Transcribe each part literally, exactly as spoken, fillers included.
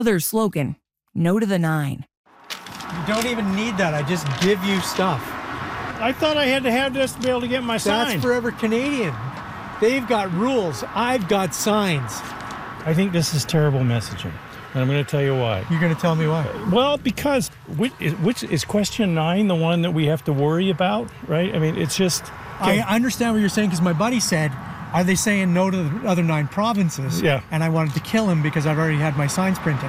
Their slogan, no to the nine. You don't even need that. I just give you stuff. I thought I had to have this to be able to get my sign. That's Forever Canadian. They've got rules. I've got signs. I think this is terrible messaging, and I'm going to tell you why. You're going to tell me why? Well, because which is, which is question nine the one that we have to worry about, right? I mean, it's just... Okay. I understand what you're saying, because my buddy said, are they saying no to the other nine provinces? Yeah. And I wanted to kill him because I've already had my signs printed.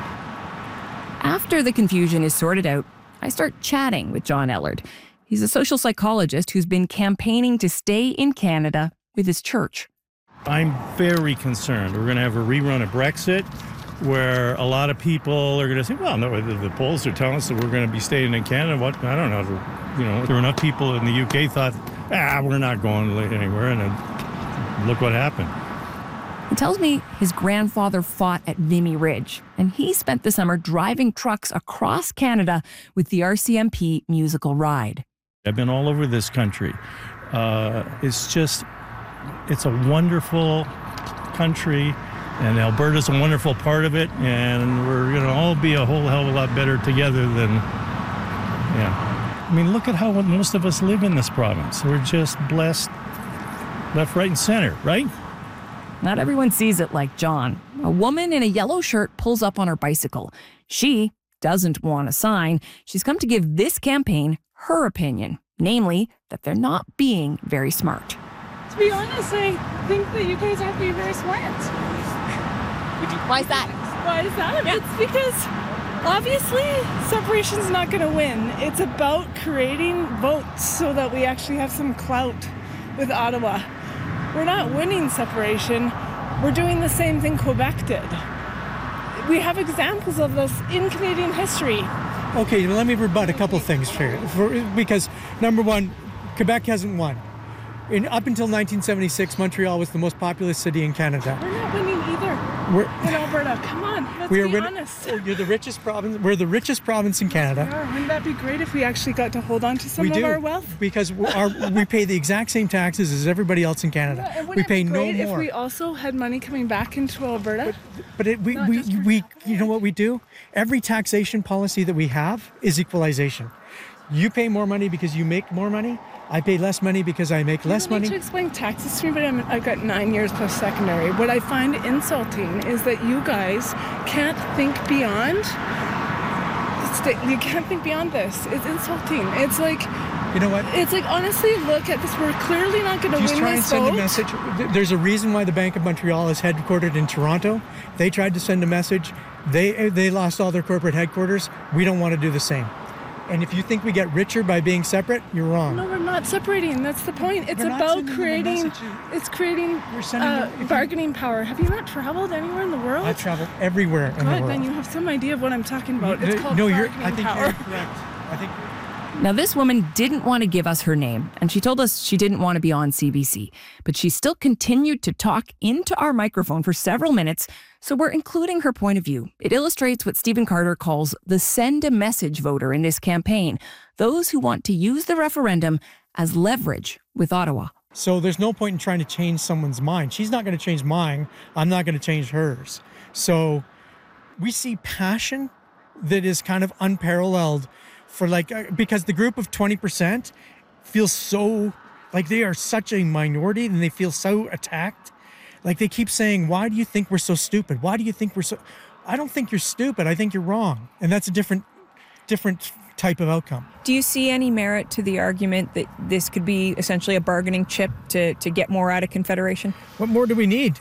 After the confusion is sorted out, I start chatting with John Ellard. He's a social psychologist who's been campaigning to stay in Canada with his church. I'm very concerned. We're going to have a rerun of Brexit where a lot of people are going to say, well, no, the, the polls are telling us that we're going to be staying in Canada. What? I don't know. You know, there were enough people in the U K thought, ah, we're not going anywhere. And then look what happened. He tells me his grandfather fought at Vimy Ridge, and he spent the summer driving trucks across Canada with the R C M P musical ride. I've been all over this country. Uh, it's just, it's a wonderful country, and Alberta's a wonderful part of it, and we're going to all be a whole hell of a lot better together than, yeah. I mean, look at how most of us live in this province. We're just blessed left, right, and center, right? Not everyone sees it like John. A woman in a yellow shirt pulls up on her bicycle. She doesn't want a sign. She's come to give this campaign her opinion, namely that they're not being very smart. To be honest, I think that you guys aren't being very smart. Why is that? Why is that? Yeah. It's because obviously separation's not going to win. It's about creating votes so that we actually have some clout with Ottawa. We're not winning separation. We're doing the same thing Quebec did. We have examples of this in Canadian history. Okay, let me rebut a couple things here. For, because, number one, Quebec hasn't won. In, up until nineteen seventy-six, Montreal was the most populous city in Canada. We're not winning either. We're, in Alberta, come on, let's we are be win- honest. Oh, you're the richest province. We're the richest province in Canada. We are. Wouldn't that be great if we actually got to hold on to some we of do, our wealth? Because our, we pay the exact same taxes as everybody else in Canada. Yeah, and we wouldn't pay it be no great more. if we also had money coming back into Alberta? But, but it, we, Not we, just for we, Canada. you know what we do? Every taxation policy that we have is equalization. You pay more money because you make more money. I pay less money because I make less You don't money. need to explain taxes to me, but I'm, I've got nine years plus secondary. What I find insulting is that you guys can't think beyond. You can't think beyond this. It's insulting. It's like, You know what? it's like honestly, look at this. We're clearly not going to Just win try and this send vote. a message. There's a reason why the Bank of Montreal is headquartered in Toronto. They tried to send a message. They they lost all their corporate headquarters. We don't want to do the same. And if you think we get richer by being separate, you're wrong. No, we're not separating. That's the point. It's We're not about sending them a creating. message. It's creating We're sending uh, them- if you- bargaining power. Have you not traveled anywhere in the world? I've traveled everywhere in the Good, world. then you have some idea of what I'm talking about. It's called no, you're. bargaining I think power. you're correct. I think. Now, this woman didn't want to give us her name, and she told us she didn't want to be on C B C, but she still continued to talk into our microphone for several minutes, so we're including her point of view. It illustrates what Stephen Carter calls the send a message voter in this campaign, those who want to use the referendum as leverage with Ottawa. So there's no point in trying to change someone's mind. She's not going to change mine. I'm not going to change hers. So we see passion that is kind of unparalleled for like, uh, because the group of twenty percent feels so, like they are such a minority and they feel so attacked. Like they keep saying, why do you think we're so stupid? Why do you think we're so, I don't think you're stupid. I think you're wrong. And that's a different, different type of outcome. Do you see any merit to the argument that this could be essentially a bargaining chip to, to get more out of Confederation? What more do we need?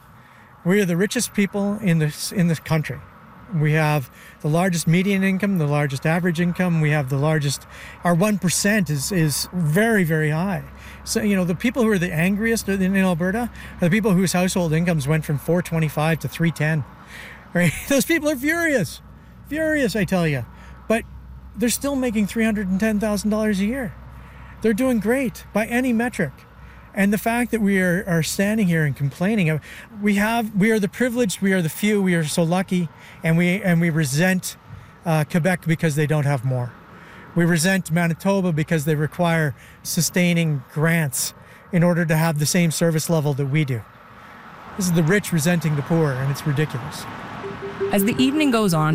We are the richest people in this in this country. We have the largest median income, the largest average income. We have the largest, our one percent is is very, very high. So, you know, the people who are the angriest in, in Alberta are the people whose household incomes went from four twenty-five to three ten. Right? Those people are furious. Furious, I tell you. But they're still making three hundred ten thousand dollars a year. They're doing great by any metric. And the fact that we are, are standing here and complaining, we have, we are the privileged, we are the few, we are so lucky, and we and we resent uh, Quebec because they don't have more. We resent Manitoba because they require sustaining grants in order to have the same service level that we do. This is the rich resenting the poor, and it's ridiculous. As the evening goes on,